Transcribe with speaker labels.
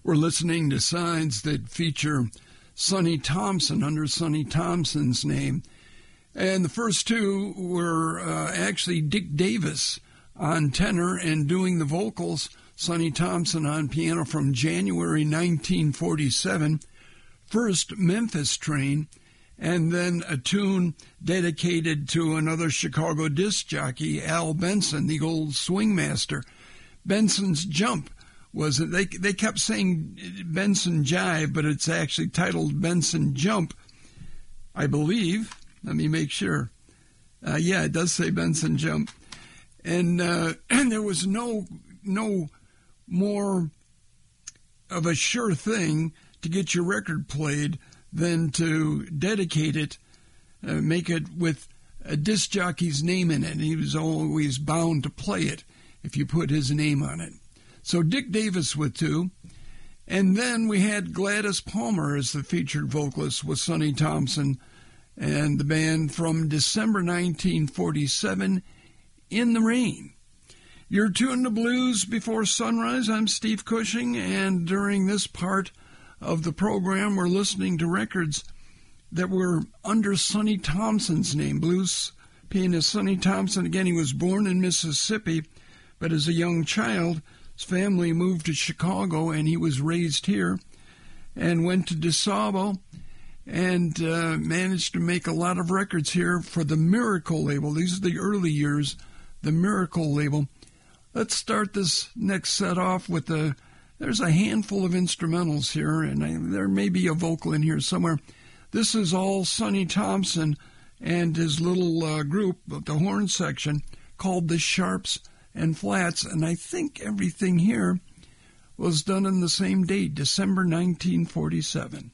Speaker 1: We're listening to sides that feature Sonny Thompson under Sonny Thompson's name. And the first two were actually Dick Davis on tenor and doing the vocals, Sonny Thompson on piano from January 1947. First, Memphis Train, and then a tune dedicated to another Chicago disc jockey, Al Benson, the old swing master. Benson's Jump was, they kept saying Benson Jive, but it's actually titled Benson Jump, I believe. Let me make sure. Yeah, it does say Benson Jump. And there was no more of a sure thing to get your record played than to dedicate it, make it with a disc jockey's name in it. And he was always bound to play it if you put his name on it. So Dick Davis with two. And then we had Gladys Palmer as the featured vocalist with Sonny Thompson and the band from December 1947, In the Rain. You're tuned to Blues Before Sunrise. I'm Steve Cushing, and during this part of the program, we're listening to records that were under Sonny Thompson's name. Blues pianist Sonny Thompson, again, he was born in Mississippi, but as a young child, his family moved to Chicago, and he was raised here and went to DeSable and managed to make a lot of records here for the Miracle label. These are the early years, the Miracle label. Let's start this next set off with there's a handful of instrumentals here, and there may be a vocal in here somewhere. This is all Sonny Thompson and his little group, the horn section, called the Sharps and Flats, and I think everything here was done on the same date, December 1947.